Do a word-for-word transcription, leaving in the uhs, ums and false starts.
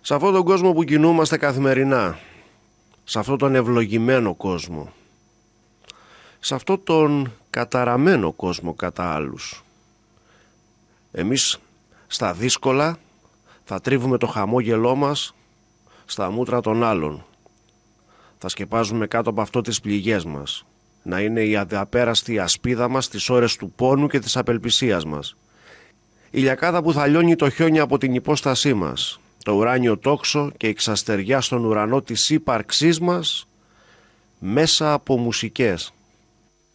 Σε αυτόν τον κόσμο που κινούμαστε καθημερινά, σε αυτόν τον ευλογημένο κόσμο, σε αυτόν τον καταραμένο κόσμο κατά άλλους, εμείς στα δύσκολα θα τρίβουμε το χαμόγελό μας στα μούτρα των άλλων. Θα σκεπάζουμε κάτω από αυτό τις πληγές μας, να είναι η αδιαπέραστη ασπίδα μας στις ώρες του πόνου και της απελπισίας μας. Η λιακάδα που θα λιώνει το χιόνι από την υπόστασή μας, το ουράνιο τόξο και η ξαστεριά στον ουρανό της ύπαρξής μας μέσα από μουσικές.